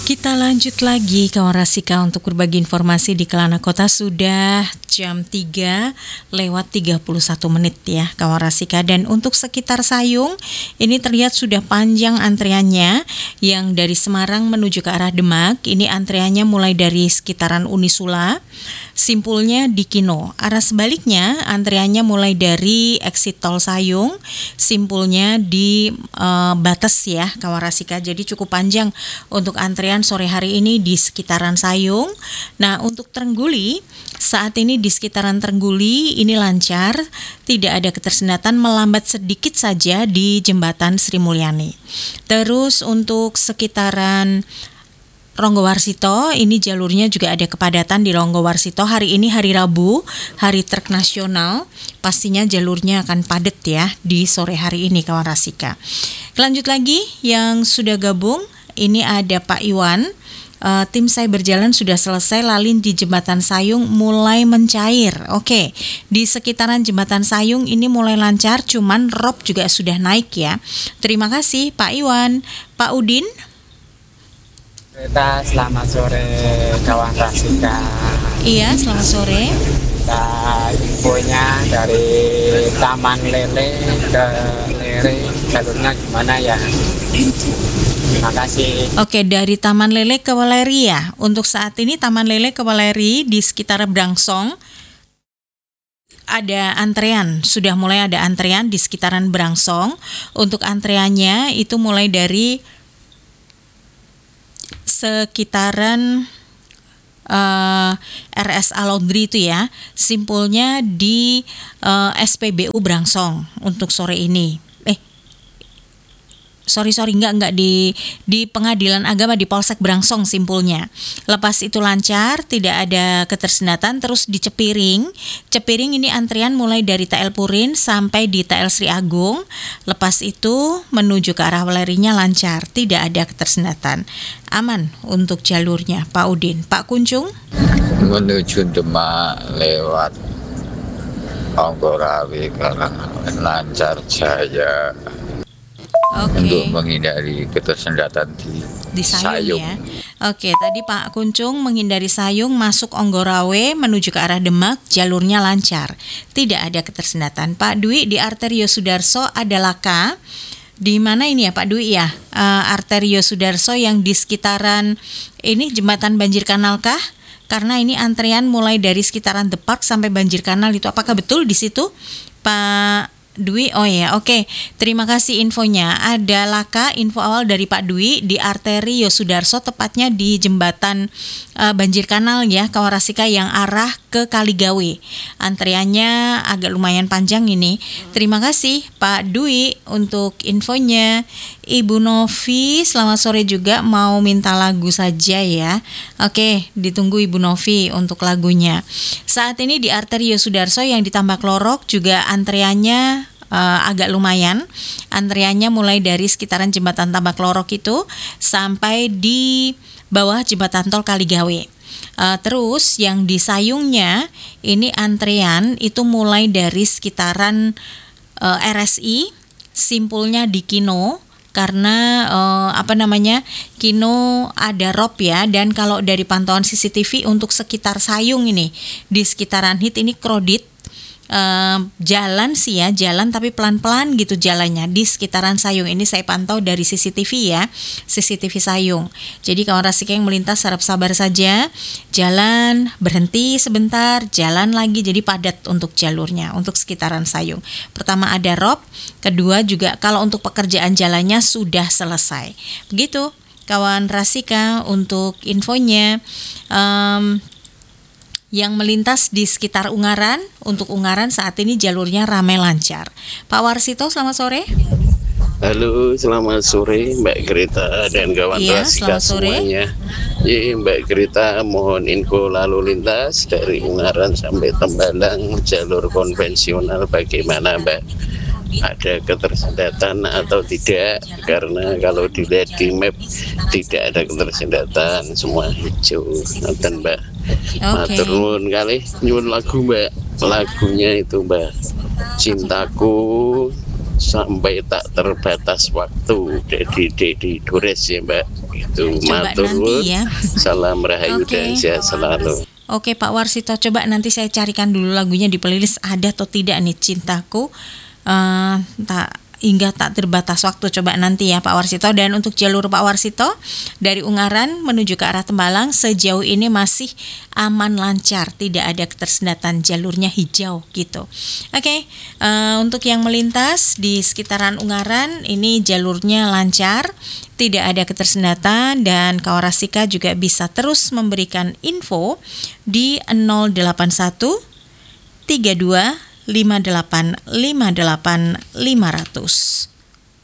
Kita lanjut lagi kawan Rasika untuk berbagi informasi di Kelana Kota. Sudah jam 3:31 ya kawan Rasika. Dan untuk sekitar Sayung ini terlihat sudah panjang antriannya. Yang dari Semarang menuju ke arah Demak, ini antriannya mulai dari sekitaran Unisula, simpulnya di Kino. Arah sebaliknya antriannya mulai dari exit tol Sayung, simpulnya di Bates ya kawan Rasika. Jadi cukup panjang untuk antrian sore hari ini di sekitaran Sayung. Nah, untuk Trengguli, saat ini di sekitaran Trengguli ini lancar, tidak ada ketersendatan, melambat sedikit saja di jembatan Sri Mulyani. Terus untuk sekitaran Ronggowarsito, ini jalurnya juga ada kepadatan di Ronggowarsito. Hari ini hari Rabu, hari truk nasional, pastinya jalurnya akan padat ya di sore hari ini kawan Rasika. Lanjut lagi yang sudah gabung, ini ada Pak Iwan. Tim saya berjalan sudah selesai, lalin di Jembatan Sayung mulai mencair. Oke, di sekitaran Jembatan Sayung ini mulai lancar, cuman rob juga sudah naik ya. Terima kasih Pak Iwan. Pak Udin. Selamat sore kawan Rasika. Iya, selamat sore. Infonya dari Taman Lele ke Lere, jalurnya gimana ya? Terima kasih. Oke, dari Taman Lele ke Weleri ya. Untuk saat ini Taman Lele ke Weleri di sekitar Brangsong ada antrean, sudah mulai ada antrean di sekitaran Brangsong. Untuk antreannya itu mulai dari sekitaran RSA Laundry itu ya, simpulnya di SPBU Brangsong untuk sore ini. Enggak di Pengadilan Agama di Polsek Brangsong simpulnya. Lepas itu lancar, tidak ada ketersendatan. Terus di Cepiring ini antrian mulai dari TL Purin sampai di TL Sri Agung. Lepas itu menuju ke arah Welerinya lancar, tidak ada ketersendatan. Aman untuk jalurnya Pak Udin. Pak Kuncung menuju Demak lewat Onggorawe lancar jaya. Oke. Untuk menghindari ketersendatan di Sayung ya. Oke, tadi Pak Kuncung menghindari Sayung masuk Onggorawe menuju ke arah Demak, jalurnya lancar, tidak ada ketersendatan. Pak Dwi, di Arterio Sudarso ada laka. Di mana ini ya Pak Dwi ya? Arterio Sudarso yang di sekitaran ini jembatan Banjir Kanal kah? Karena ini antrean mulai dari sekitaran The Park sampai Banjir Kanal itu. Apakah betul di situ Pak Dwi? Oh ya, oke. Terima kasih infonya. Ada laka, info awal dari Pak Dwi di Arteri Yosudarso, tepatnya di jembatan Banjir Kanal ya, kawan Rasika yang arah ke Kaligawe. Antriannya agak lumayan panjang ini. Terima kasih Pak Dwi untuk infonya. Ibu Novi, selamat sore juga, mau minta lagu saja ya. Oke, ditunggu Ibu Novi untuk lagunya. Saat ini di Arteri Yosudarso yang ditambah Klorok juga antriannya agak lumayan. Antriannya mulai dari sekitaran jembatan Tambak Lorok itu sampai di bawah jembatan tol Kaligawe. Terus yang di Sayungnya ini antrean itu mulai dari sekitaran RSI, simpulnya di Kino. Karena Kino ada rob ya. Dan kalau dari pantauan CCTV untuk sekitar Sayung ini, di sekitaran HIT ini krodit. Jalan sih ya, jalan tapi pelan-pelan gitu jalannya di sekitaran Sayung ini saya pantau dari CCTV ya, CCTV Sayung. Jadi kawan Rasika yang melintas harap sabar saja, jalan berhenti sebentar, jalan lagi, jadi padat untuk jalurnya untuk sekitaran Sayung. Pertama ada rob, kedua juga kalau untuk pekerjaan jalannya sudah selesai. Begitu kawan Rasika untuk infonya. Yang melintas di sekitar Ungaran, untuk Ungaran saat ini jalurnya ramai lancar. Pak Warsito, selamat sore. Halo, selamat sore Mbak Greta dan kawan Rasika semuanya. Mbak Greta, mohon info lalu lintas dari Ungaran sampai Tembalang, jalur konvensional bagaimana Mbak? Ada ketersendatan atau tidak? Karena kalau dilihat di map tidak ada ketersendatan, semua hijau. Nonton Mbak. Matur nuwun kali nyuwun lagu Mbak. Lagunya itu Mbak, Cintaku sampai tak terbatas waktu. Dedi Dores ya Mbak. Itu matur ya. Salam rahayu dan sehat selalu. Oke Pak Warsito, coba nanti saya carikan dulu lagunya di playlist ada atau tidak nih Cintaku. Hingga tak terbatas waktu, coba nanti ya Pak Warsito. Dan untuk jalur Pak Warsito dari Ungaran menuju ke arah Tembalang sejauh ini masih aman lancar, tidak ada ketersendatan, jalurnya hijau gitu. Oke, untuk yang melintas di sekitaran Ungaran ini jalurnya lancar, tidak ada ketersendatan, dan Kawarasika juga bisa terus memberikan info di 081 32 58 58 500.